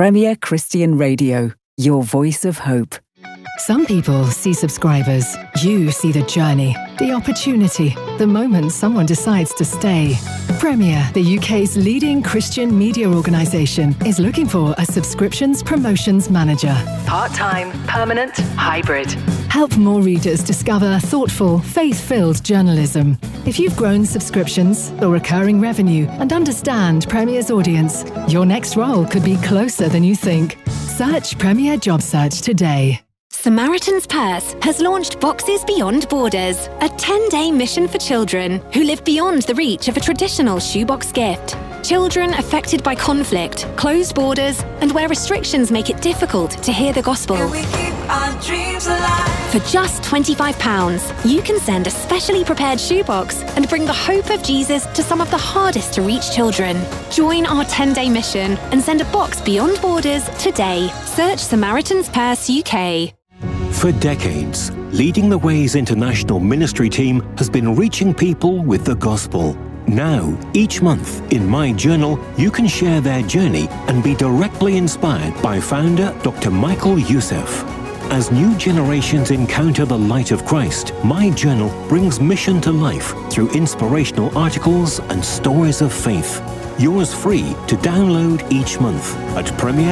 Premier Christian Radio, your voice of hope. Some people see subscribers. You see the journey, the opportunity, the moment someone decides to stay. Premier, the UK's leading Christian media organisation, is looking for a subscriptions promotions manager. Part-time, permanent, hybrid. Help more readers discover thoughtful, faith-filled journalism. If you've grown subscriptions or recurring revenue and understand Premier's audience, your next role could be closer than you think. Search Premier Job Search today. Samaritan's Purse has launched Boxes Beyond Borders, a 10-day mission for children who live beyond the reach of a traditional shoebox gift. Children affected by conflict, closed borders, and where restrictions make it difficult to hear the gospel. We keep our dreams alive. For just £25, you can send a specially prepared shoebox and bring the hope of Jesus to some of the hardest to reach children. Join our 10-day mission and send a box beyond borders today. Search Samaritan's Purse UK. For decades, Leading the Way's international ministry team has been reaching people with the gospel. Now, each month in My Journal, you can share their journey and be directly inspired by founder Dr. Michael Youssef. As new generations encounter the light of Christ, My Journal brings mission to life through inspirational articles and stories of faith. Yours free to download each month at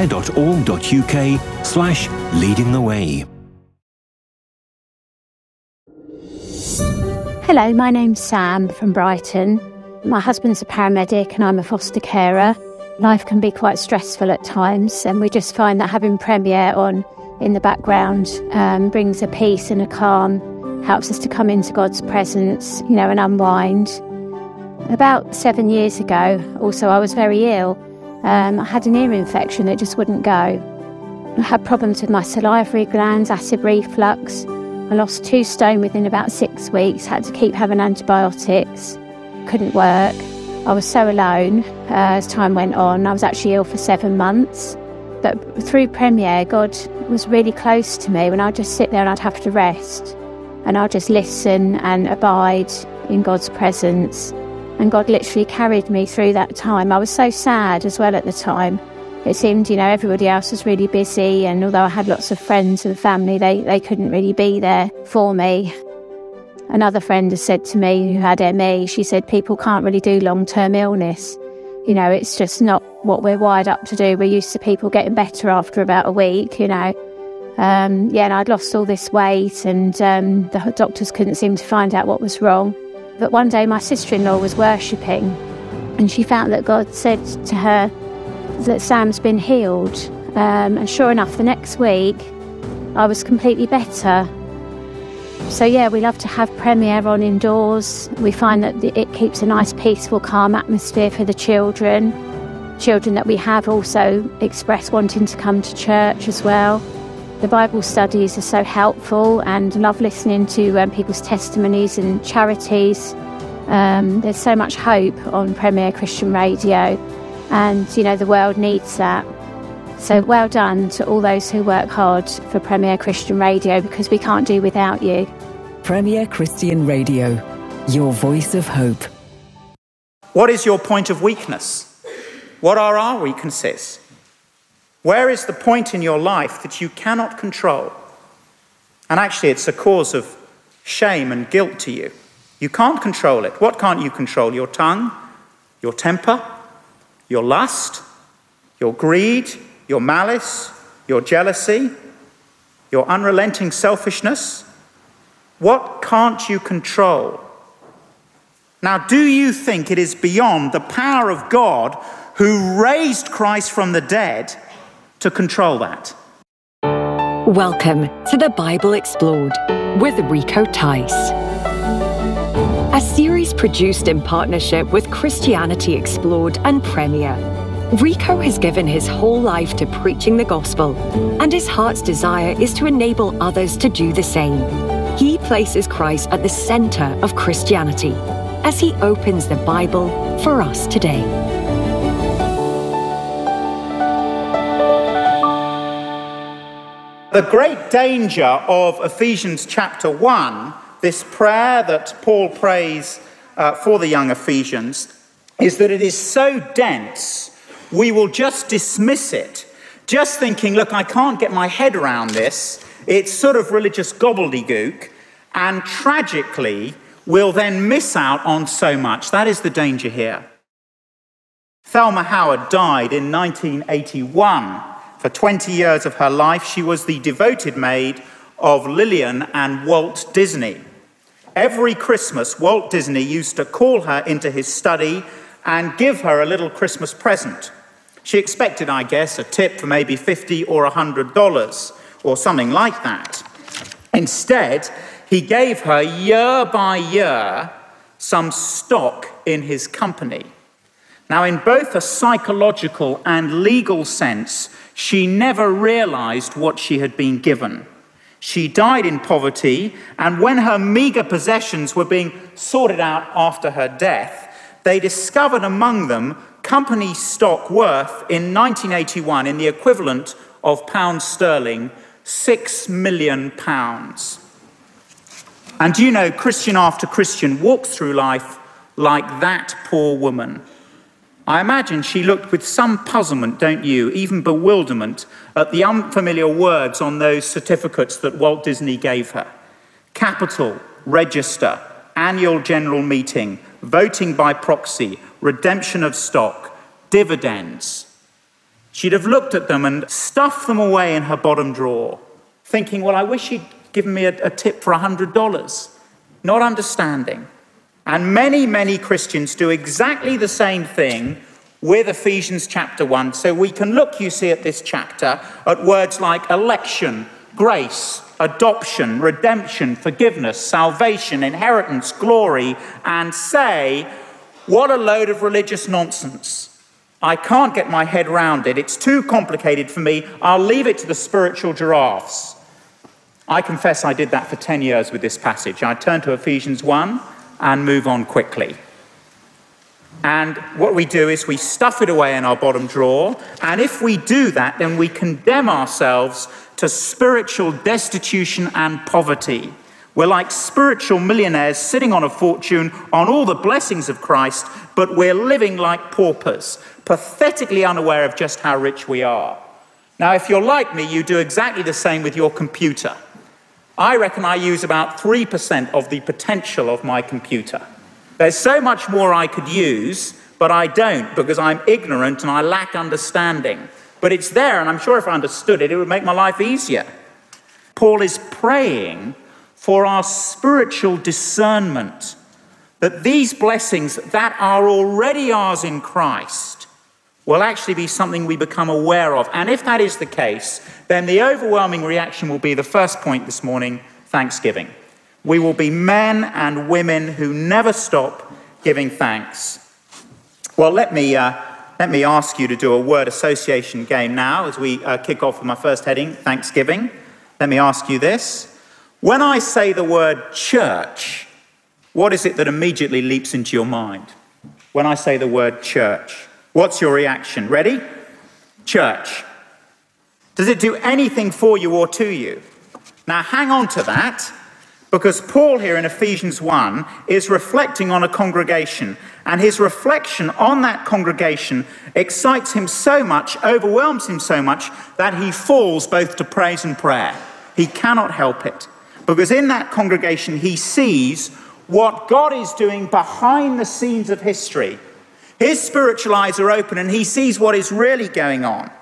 premier.org.uk/leadingtheway. Hello, my name's Sam from Brighton. My husband's a paramedic and I'm a foster carer. Life can be quite stressful at times, and we just find that having Premier on in the background brings a peace and a calm, helps us to come into God's presence, and unwind. About 7 years ago, also, I was very ill. I had an ear infection that just wouldn't go. I had problems with my salivary glands, acid reflux. I lost 2 stone within about 6 weeks, had to keep having antibiotics, couldn't work. I was so alone as time went on. I was actually ill for 7 months. But through Premier, God was really close to me when I'd just sit there and I'd have to rest. And I'd just listen and abide in God's presence. And God literally carried me through that time. I was so sad as well at the time. It seemed, everybody else was really busy, and although I had lots of friends and family, they couldn't really be there for me. Another friend has said to me, who had ME, she said, people can't really do long-term illness. It's just not what we're wired up to do. We're used to people getting better after about a week, and I'd lost all this weight, and the doctors couldn't seem to find out what was wrong. But one day my sister-in-law was worshipping, and she found that God said to her that Sam's been healed. And sure enough, the next week, I was completely better. So we love to have Premier on indoors. We find that it keeps a nice, peaceful, calm atmosphere for the children. Children that we have also express wanting to come to church as well. The Bible studies are so helpful, and I love listening to people's testimonies and charities. There's so much hope on Premier Christian Radio, and the world needs that. So well done to all those who work hard for Premier Christian Radio, because we can't do without you. Premier Christian Radio, your voice of hope. What is your point of weakness? What are our weaknesses? Where is the point in your life that you cannot control? And actually, it's a cause of shame and guilt to you. You can't control it. What can't you control? Your tongue, your temper, your lust, your greed, your malice, your jealousy, your unrelenting selfishness. What can't you control? Now, do you think it is beyond the power of God, who raised Christ from the dead, to control that? Welcome to the Bible Explored with Rico Tice. A series produced in partnership with Christianity Explored and Premier. Rico has given his whole life to preaching the gospel, and his heart's desire is to enable others to do the same. He places Christ at the center of Christianity as he opens the Bible for us today. The great danger of Ephesians chapter 1, this prayer that Paul prays for the young Ephesians, is that it is so dense, we will just dismiss it just thinking, look, I can't get my head around this. It's sort of religious gobbledygook, and tragically will then miss out on so much. That is the danger here. Thelma Howard died in 1981. For 20 years of her life, she was the devoted maid of Lillian and Walt Disney. Every Christmas, Walt Disney used to call her into his study and give her a little Christmas present. She expected, I guess, a tip for maybe $50 or $100 or something like that. Instead, he gave her year by year some stock in his company. Now, in both a psychological and legal sense, she never realized what she had been given. She died in poverty, and when her meager possessions were being sorted out after her death, they discovered among them company stock worth, in 1981, in the equivalent of pounds sterling, £6 million. And do you know, Christian after Christian walks through life like that poor woman. I imagine she looked with some puzzlement, don't you, even bewilderment, at the unfamiliar words on those certificates that Walt Disney gave her. Capital, register, annual general meeting, voting by proxy, redemption of stock, dividends. She'd have looked at them and stuffed them away in her bottom drawer, thinking, well, I wish he'd given me a tip for $100, not understanding. And many, many Christians do exactly the same thing with Ephesians chapter 1. So we can look, you see, at this chapter at words like election, grace, adoption, redemption, forgiveness, salvation, inheritance, glory, and say, what a load of religious nonsense. I can't get my head around it. It's too complicated for me. I'll leave it to the spiritual giraffes. I confess I did that for 10 years with this passage. I turned to Ephesians 1 and move on quickly. And what we do is we stuff it away in our bottom drawer, and if we do that, then we condemn ourselves to spiritual destitution and poverty. We're like spiritual millionaires sitting on a fortune, on all the blessings of Christ, but we're living like paupers, pathetically unaware of just how rich we are. Now, if you're like me, you do exactly the same with your computer. I reckon I use about 3% of the potential of my computer. There's so much more I could use, but I don't because I'm ignorant and I lack understanding. But it's there, and I'm sure if I understood it, it would make my life easier. Paul is praying for our spiritual discernment, that these blessings that are already ours in Christ will actually be something we become aware of. And if that is the case, then the overwhelming reaction will be the first point this morning, thanksgiving. We will be men and women who never stop giving thanks. Well, let me ask you to do a word association game now as we kick off with my first heading, Thanksgiving. Let me ask you this. When I say the word church, what is it that immediately leaps into your mind? When I say the word church, what's your reaction? Ready? Church. Does it do anything for you or to you? Now hang on to that, because Paul here in Ephesians 1 is reflecting on a congregation, and his reflection on that congregation excites him so much, overwhelms him so much, that he falls both to praise and prayer. He cannot help it, because in that congregation he sees what God is doing behind the scenes of history. His spiritual eyes are open and he sees what is really going on.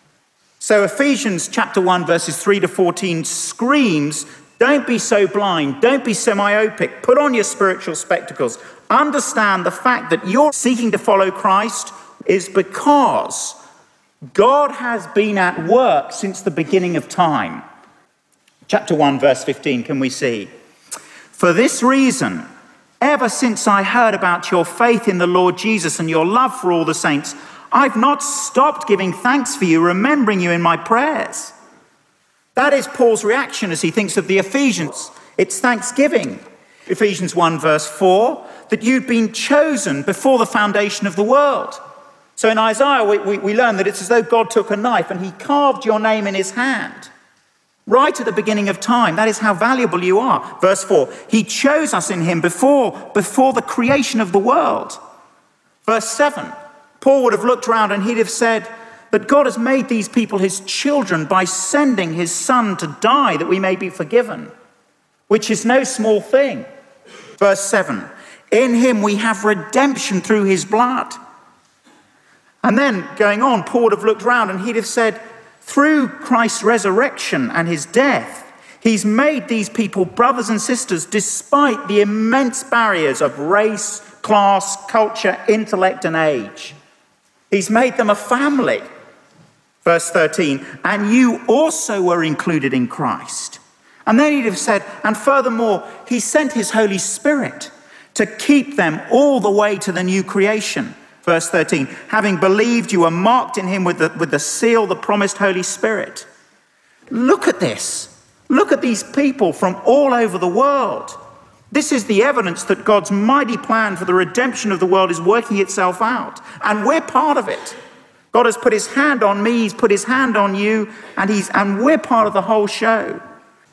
So Ephesians chapter 1 verses 3 to 14 screams, don't be so blind, don't be so myopic, put on your spiritual spectacles. Understand the fact that you're seeking to follow Christ is because God has been at work since the beginning of time. Chapter 1 verse 15, can we see? For this reason, ever since I heard about your faith in the Lord Jesus and your love for all the saints, I've not stopped giving thanks for you, remembering you in my prayers. That is Paul's reaction as he thinks of the Ephesians. It's thanksgiving. Ephesians 1 verse 4, that you'd been chosen before the foundation of the world. So in Isaiah, we learn that it's as though God took a knife and he carved your name in his hand. Right at the beginning of time, that is how valuable you are. Verse 4, he chose us in him before the creation of the world. Verse 7, Paul would have looked around and he'd have said, that God has made these people his children by sending his Son to die that we may be forgiven, which is no small thing. Verse 7, in him we have redemption through his blood. And then going on, Paul would have looked round and he'd have said, through Christ's resurrection and his death, he's made these people brothers and sisters despite the immense barriers of race, class, culture, intellect, and age. He's made them a family. Verse 13, and you also were included in Christ. And then he'd have said, and furthermore, he sent his Holy Spirit to keep them all the way to the new creation. Verse 13, having believed, you were marked in him with the seal, the promised Holy Spirit. Look at this. Look at these people from all over the world. This is the evidence that God's mighty plan for the redemption of the world is working itself out. And we're part of it. God has put his hand on me, he's put his hand on you, and we're part of the whole show.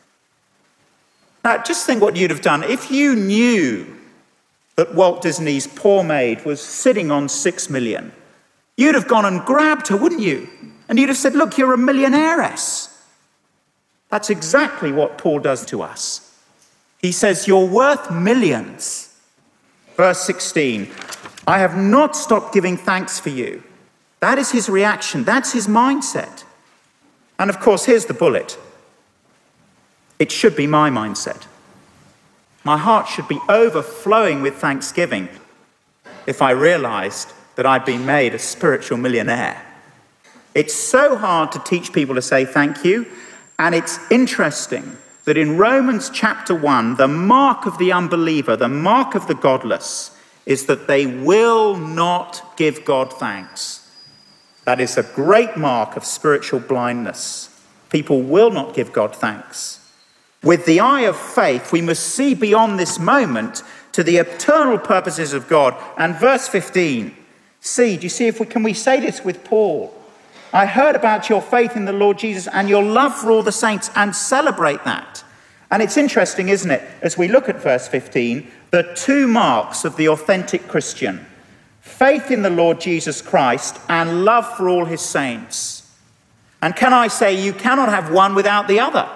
Now, just think what you'd have done if you knew that Walt Disney's poor maid was sitting on 6 million. You'd have gone and grabbed her, wouldn't you? And you'd have said, look, you're a millionairess. That's exactly what Paul does to us. He says, you're worth millions. Verse 16, I have not stopped giving thanks for you. That is his reaction. That's his mindset. And of course, here's the bullet. It should be my mindset. My heart should be overflowing with thanksgiving if I realized that I'd been made a spiritual millionaire. It's so hard to teach people to say thank you, and it's interesting that in Romans chapter 1, the mark of the unbeliever, the mark of the godless, is that they will not give God thanks. That is a great mark of spiritual blindness. People will not give God thanks. With the eye of faith, we must see beyond this moment to the eternal purposes of God. And verse 15, do you see can we say this with Paul? I heard about your faith in the Lord Jesus and your love for all the saints, and celebrate that. And it's interesting, isn't it, as we look at verse 15, the two marks of the authentic Christian: faith in the Lord Jesus Christ and love for all his saints. And can I say, you cannot have one without the other.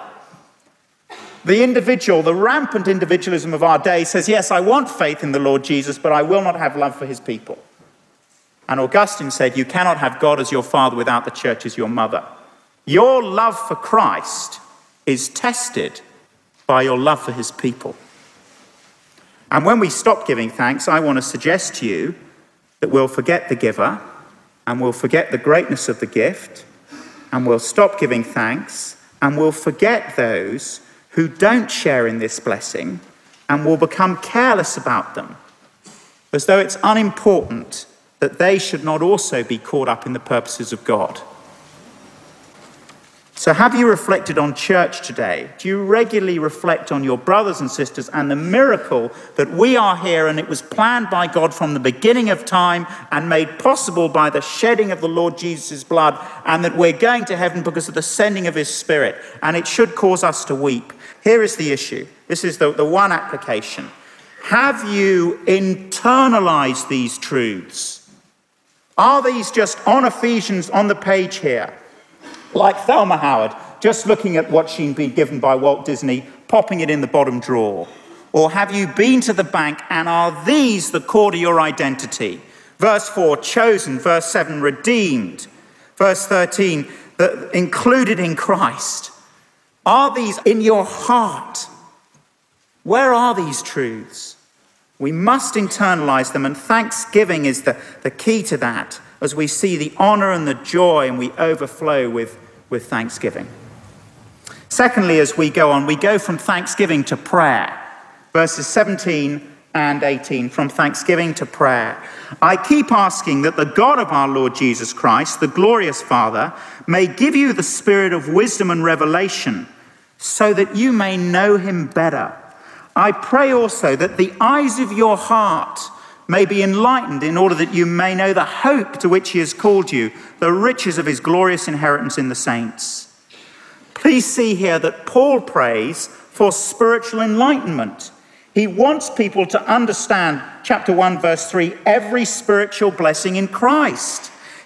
The individual, the rampant individualism of our day says, yes, I want faith in the Lord Jesus, but I will not have love for his people. And Augustine said, you cannot have God as your father without the church as your mother. Your love for Christ is tested by your love for his people. And when we stop giving thanks, I want to suggest to you that we'll forget the giver, and we'll forget the greatness of the gift, and we'll stop giving thanks, and we'll forget those who don't share in this blessing, and will become careless about them, as though it's unimportant that they should not also be caught up in the purposes of God. So have you reflected on church today? Do you regularly reflect on your brothers and sisters and the miracle that we are here, and it was planned by God from the beginning of time and made possible by the shedding of the Lord Jesus' blood, and that we're going to heaven because of the sending of his Spirit, and it should cause us to weep. Here is the issue. This is the one application. Have you internalized these truths? Are these just on Ephesians on the page here? Like Thelma Howard, just looking at what she'd been given by Walt Disney, popping it in the bottom drawer? Or have you been to the bank, and are these the core to your identity? Verse 4, chosen. Verse 7, redeemed. Verse 13, included in Christ. Are these in your heart? Where are these truths? We must internalize them, and thanksgiving is the key to that, as we see the honor and the joy, and we overflow with thanksgiving. Secondly, as we go on, we go from thanksgiving to prayer. Verses 17 and 18, from thanksgiving to prayer. I keep asking that the God of our Lord Jesus Christ, the glorious Father, may give you the spirit of wisdom and revelation, so that you may know him better. I pray also that the eyes of your heart may be enlightened, in order that you may know the hope to which he has called you, the riches of his glorious inheritance in the saints. Please see here that Paul prays for spiritual enlightenment. He wants people to understand, chapter 1, verse 3, every spiritual blessing in Christ.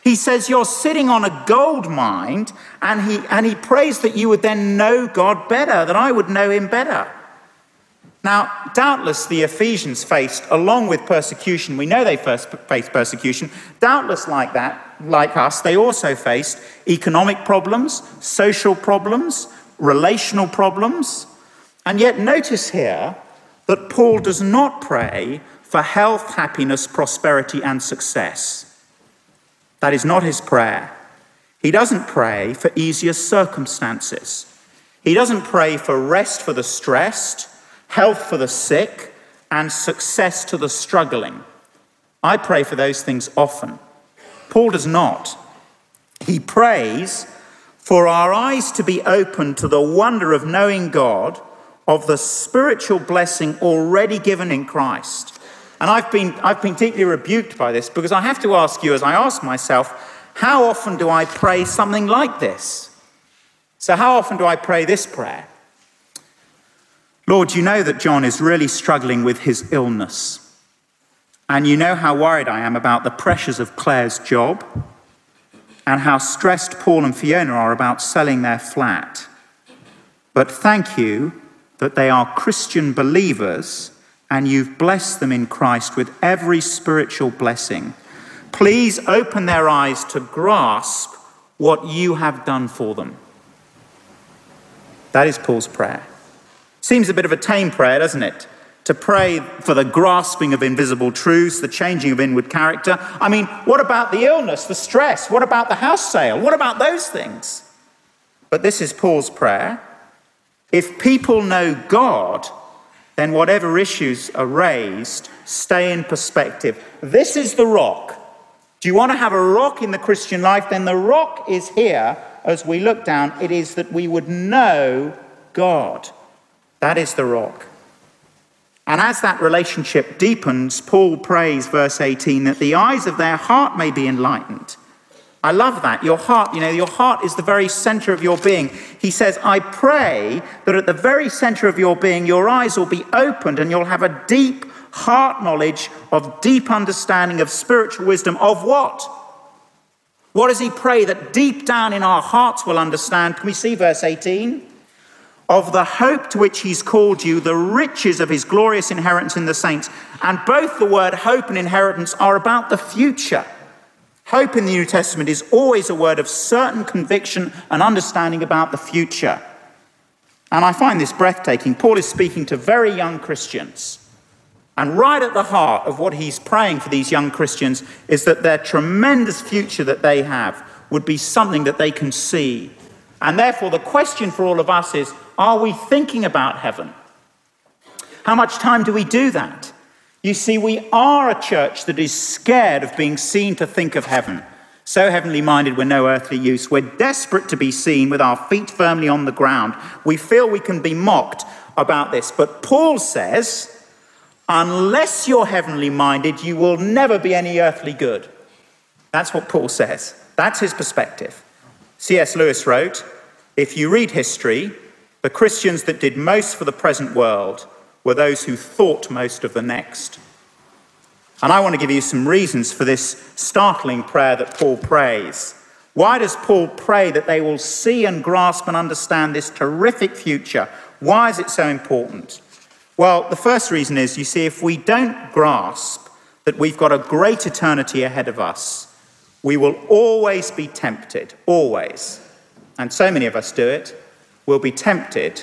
He says you're sitting on a gold mine, and he prays that you would then know God better, that I would know him better. Now, doubtless the Ephesians faced, along with persecution, we know they first faced persecution, doubtless like us, they also faced economic problems, social problems, relational problems. And yet notice here that Paul does not pray for health, happiness, prosperity, and success. That is not his prayer. He doesn't pray for easier circumstances. He doesn't pray for rest for the stressed, health for the sick, and success to the struggling. I pray for those things often. Paul does not. He prays for our eyes to be open to the wonder of knowing God, of the spiritual blessing already given in Christ. And I've been deeply rebuked by this, because I have to ask you, as I ask myself, how often do I pray something like this? So how often do I pray this prayer? Lord, you know that John is really struggling with his illness. And you know how worried I am about the pressures of Claire's job, and how stressed Paul and Fiona are about selling their flat. But thank you that they are Christian believers, and you've blessed them in Christ with every spiritual blessing. Please open their eyes to grasp what you have done for them. That is Paul's prayer. Seems a bit of a tame prayer, doesn't it? To pray for the grasping of invisible truths, the changing of inward character. I mean, what about the illness, the stress? What about the house sale? What about those things? But this is Paul's prayer. If people know God, then whatever issues are raised stay in perspective. This is the rock. Do you want to have a rock in the Christian life? Then the rock is here as we look down. It is that we would know God. That is the rock. And as that relationship deepens, Paul prays, verse 18, that the eyes of their heart may be enlightened. I love that. Your heart, your heart is the very center of your being. He says, I pray that at the very center of your being, your eyes will be opened and you'll have a deep heart knowledge of deep understanding of spiritual wisdom. Of what? What does he pray that deep down in our hearts will understand? Can we see verse 18? Of the hope to which he's called you, the riches of his glorious inheritance in the saints. And both the word hope and inheritance are about the future. Hope in the New Testament is always a word of certain conviction and understanding about the future. And I find this breathtaking. Paul is speaking to very young Christians. And right at the heart of what he's praying for these young Christians is that their tremendous future that they have would be something that they can see. And therefore, the question for all of us is, are we thinking about heaven? How much time do we do that? You see, we are a church that is scared of being seen to think of heaven. So heavenly minded, we're no earthly use. We're desperate to be seen with our feet firmly on the ground. We feel we can be mocked about this. But Paul says, unless you're heavenly minded, you will never be any earthly good. That's what Paul says. That's his perspective. C.S. Lewis wrote, if you read history, the Christians that did most for the present world were those who thought most of the next. And I want to give you some reasons for this startling prayer that Paul prays. Why does Paul pray that they will see and grasp and understand this terrific future? Why is it so important? Well, the first reason is, you see, if we don't grasp that we've got a great eternity ahead of us, we will always be tempted, always, and so many of us do it, will be tempted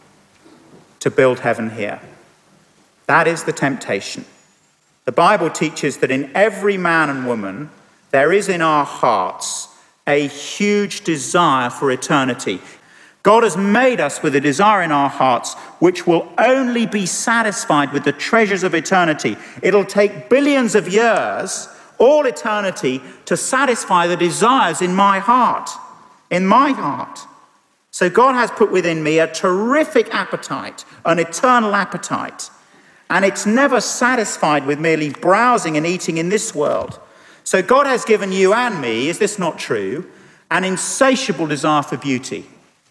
to build heaven here. That is the temptation. The Bible teaches that in every man and woman, there is in our hearts a huge desire for eternity. God has made us with a desire in our hearts which will only be satisfied with the treasures of eternity. It'll take billions of years, all eternity, to satisfy the desires in my heart. In my heart. So God has put within me a terrific appetite, an eternal appetite. And it's never satisfied with merely browsing and eating in this world. So God has given you and me, is this not true, an insatiable desire for beauty.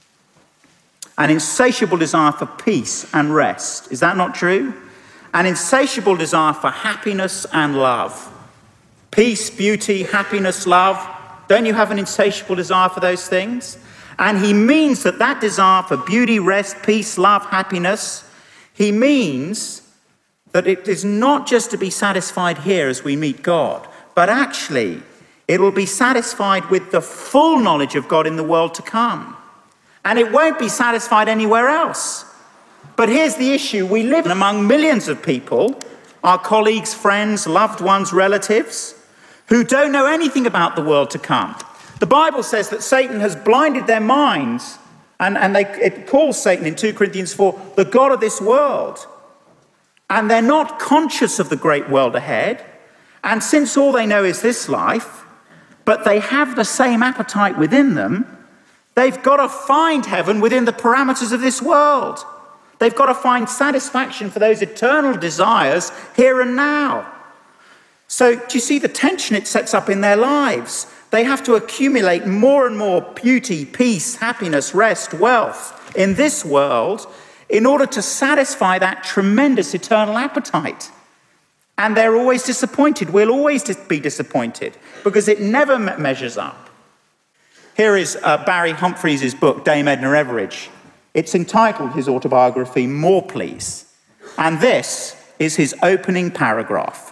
An insatiable desire for peace and rest. Is that not true? An insatiable desire for happiness and love. Peace, beauty, happiness, love. Don't you have an insatiable desire for those things? And he means that desire for beauty, rest, peace, love, happiness, he means that it is not just to be satisfied here as we meet God, but actually it will be satisfied with the full knowledge of God in the world to come. And it won't be satisfied anywhere else. But here's the issue. We live among millions of people, our colleagues, friends, loved ones, relatives, who don't know anything about the world to come. The Bible says that Satan has blinded their minds, and it calls Satan in 2 Corinthians 4 the god of this world. And they're not conscious of the great world ahead. And since all they know is this life, but they have the same appetite within them, they've got to find heaven within the parameters of this world. They've got to find satisfaction for those eternal desires here and now. So do you see the tension it sets up in their lives? They have to accumulate more and more beauty, peace, happiness, rest, wealth in this world in order to satisfy that tremendous eternal appetite. And they're always disappointed. We'll always be disappointed because it never measures up. Here is Barry Humphries' book, Dame Edna Everage. It's entitled, his autobiography, More Please. And this is his opening paragraph.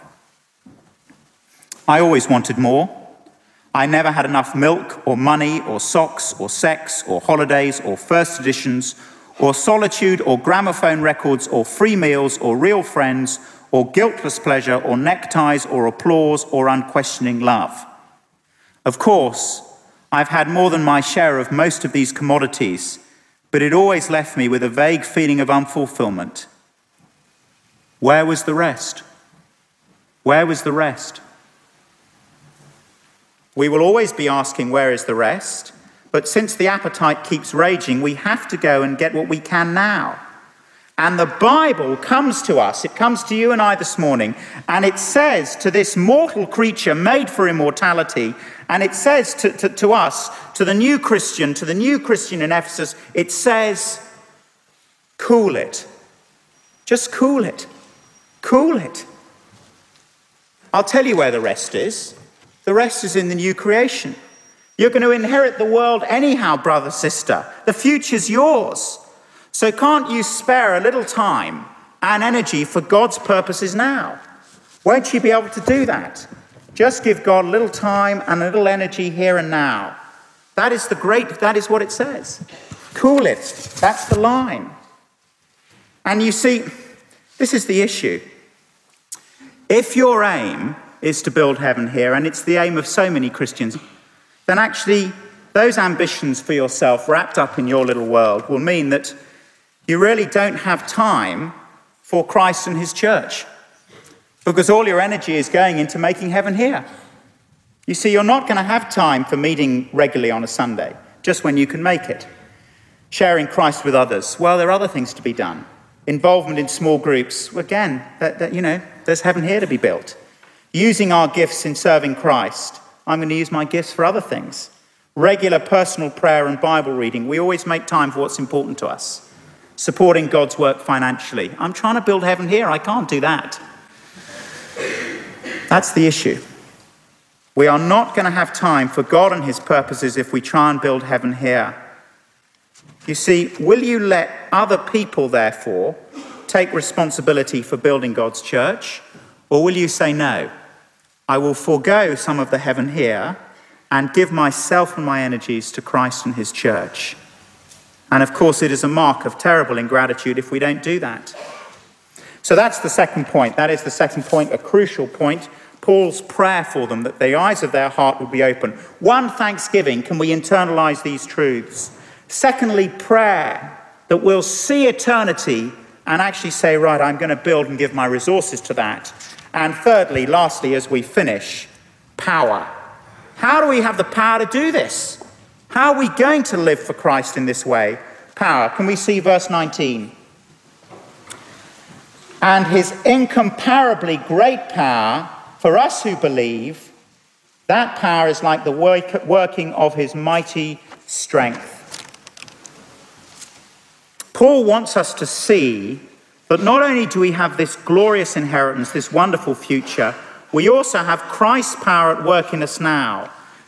I always wanted more. I never had enough milk or money or socks or sex or holidays or first editions or solitude or gramophone records or free meals or real friends or guiltless pleasure or neckties or applause or unquestioning love. Of course, I've had more than my share of most of these commodities, but it always left me with a vague feeling of unfulfillment. Where was the rest? Where was the rest? We will always be asking, where is the rest? But since the appetite keeps raging, we have to go and get what we can now. And the Bible comes to us, it comes to you and I this morning, and it says to this mortal creature made for immortality, and it says to us, to the new Christian in Ephesus, it says, cool it. Just cool it. Cool it. I'll tell you where the rest is. The rest is in the new creation. You're going to inherit the world anyhow, brother, sister. The future's yours. So can't you spare a little time and energy for God's purposes now? Won't you be able to do that? Just give God a little time and a little energy here and now. That is what it says. Cool it. That's the line. And you see, this is the issue. If your aim is to build heaven here, and it's the aim of so many Christians, then actually those ambitions for yourself wrapped up in your little world will mean that you really don't have time for Christ and his church, because all your energy is going into making heaven here. You see, you're not going to have time for meeting regularly on a Sunday, just when you can make it. Sharing Christ with others, well, there are other things to be done. Involvement in small groups, again, there's heaven here to be built. Using our gifts in serving Christ. I'm going to use my gifts for other things. Regular personal prayer and Bible reading. We always make time for what's important to us. Supporting God's work financially. I'm trying to build heaven here. I can't do that. That's the issue. We are not going to have time for God and his purposes if we try and build heaven here. You see, will you let other people, therefore, take responsibility for building God's church? Or will you say, no, I will forego some of the heaven here and give myself and my energies to Christ and his church? And of course, it is a mark of terrible ingratitude if we don't do that. So that's the second point. That is the second point, a crucial point. Paul's prayer for them, that the eyes of their heart will be open. One, thanksgiving. Can we internalize these truths? Secondly, prayer, that we'll see eternity and actually say, right, I'm going to build and give my resources to that. And thirdly, lastly, as we finish, power. How do we have the power to do this? How are we going to live for Christ in this way? Power. Can we see verse 19? And his incomparably great power for us who believe, that power is like the working of his mighty strength. Paul wants us to see that not only do we have this glorious inheritance, this wonderful future, we also have Christ's power at work in us now.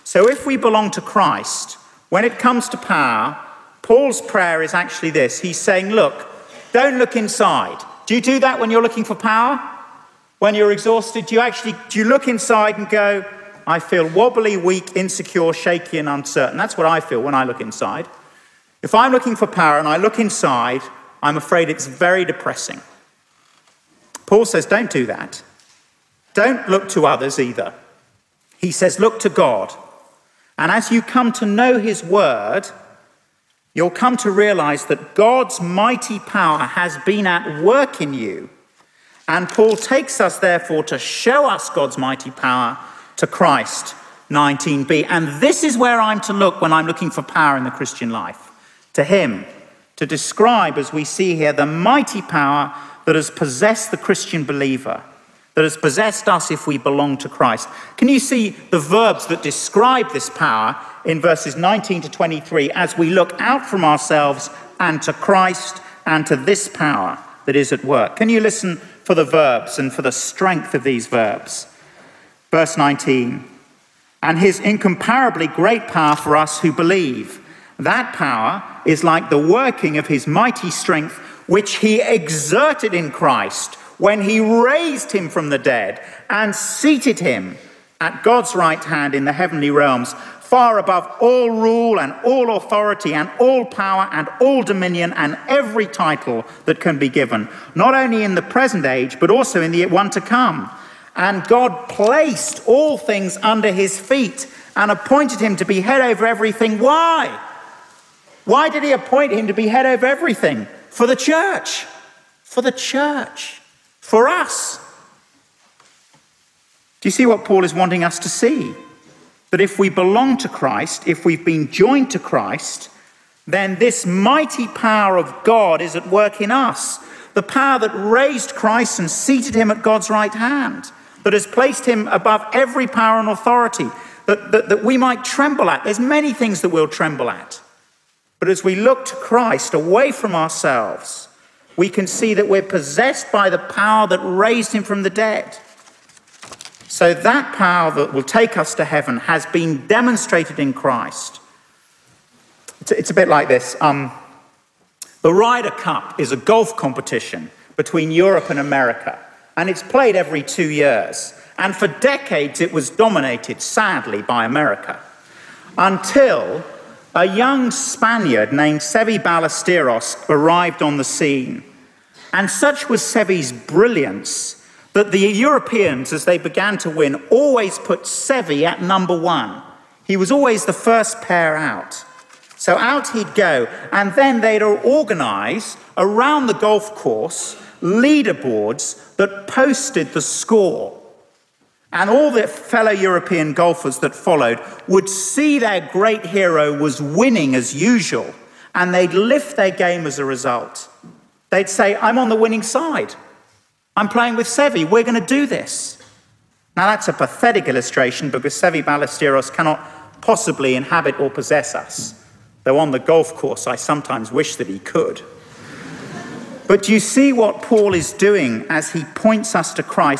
So if we belong to Christ, when it comes to power, Paul's prayer is actually this. He's saying, look, don't look inside. Do you do that when you're looking for power? When you're exhausted, do you look inside and go, I feel wobbly, weak, insecure, shaky, and uncertain? That's what I feel when I look inside. If I'm looking for power and I look inside, I'm afraid it's very depressing. Paul says, don't do that. Don't look to others either. He says, look to God. And as you come to know his word, you'll come to realize that God's mighty power has been at work in you. And Paul takes us, therefore, to show us God's mighty power to Christ, 19b. And this is where I'm to look when I'm looking for power in the Christian life. To him, to describe, as we see here, the mighty power that has possessed the Christian believer, that has possessed us if we belong to Christ. Can you see the verbs that describe this power in verses 19 to 23 as we look out from ourselves and to Christ and to this power that is at work? Can you listen for the verbs and for the strength of these verbs? Verse 19, and his incomparably great power for us who believe. That power is like the working of his mighty strength, which he exerted in Christ when he raised him from the dead and seated him at God's right hand in the heavenly realms, far above all rule and all authority and all power and all dominion and every title that can be given, not only in the present age, but also in the one to come. And God placed all things under his feet and appointed him to be head over everything. Why? Why did he appoint him to be head over everything? For the church. For the church. For us. Do you see what Paul is wanting us to see? That if we belong to Christ, if we've been joined to Christ, then this mighty power of God is at work in us. The power that raised Christ and seated him at God's right hand, that has placed him above every power and authority, that we might tremble at. There's many things that we'll tremble at. But as we look to Christ away from ourselves, we can see that we're possessed by the power that raised him from the dead. So that power that will take us to heaven has been demonstrated in Christ. It's a bit like this. The Ryder Cup is a golf competition between Europe and America, and it's played every 2 years. And for decades it was dominated, sadly, by America, until a young Spaniard named Seve Ballesteros arrived on the scene. And such was Seve's brilliance that the Europeans, as they began to win, always put Seve at number one. He was always the first pair out. So out he'd go, and then they'd organise around the golf course leaderboards that posted the score. And all the fellow European golfers that followed would see their great hero was winning as usual, and they'd lift their game as a result. They'd say, I'm on the winning side. I'm playing with Seve. We're going to do this. Now that's a pathetic illustration because Seve Ballesteros cannot possibly inhabit or possess us. Though on the golf course, I sometimes wish that he could. But do you see what Paul is doing as he points us to Christ?